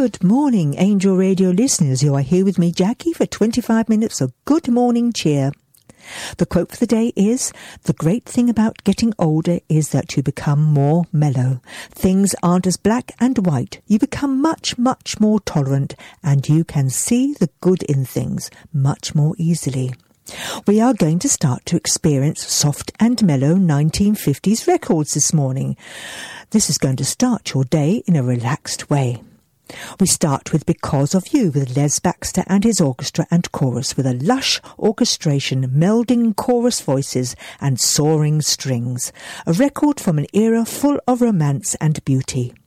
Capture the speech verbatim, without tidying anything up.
Good morning, Angel Radio listeners. You are here with me, Jackie, for twenty-five minutes of good morning cheer. The quote for the day is, "The great thing about getting older is that you become more mellow. Things aren't as black and white. You become much, much more tolerant, and you can see the good in things much more easily." We are going to start to experience soft and mellow nineteen fifties records this morning. This is going to start your day in a relaxed way. We start with Because of You with Les Baxter and his orchestra and chorus, with a lush orchestration melding chorus voices and soaring strings. A record from an era full of romance and beauty.